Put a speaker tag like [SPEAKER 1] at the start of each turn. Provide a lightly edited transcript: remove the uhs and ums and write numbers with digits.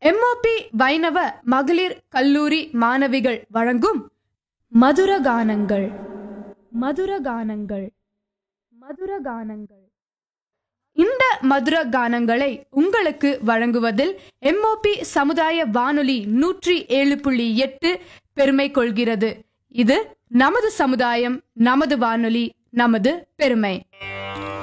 [SPEAKER 1] MOP வைணவ மகளிர் கல்லூரி மாணவிகள் வழங்கும் மதுரகானங்கள் மதுரகானங்கள் மதுரகானங்கள். இந்த மதுர கானங்களை உங்களுக்கு வழங்குவதில் எம்ஓபி சமுதாய வானொலி 107.8 பெருமை கொள்கிறது. இது நமது சமுதாயம், நமது வானொலி, நமது பெருமை.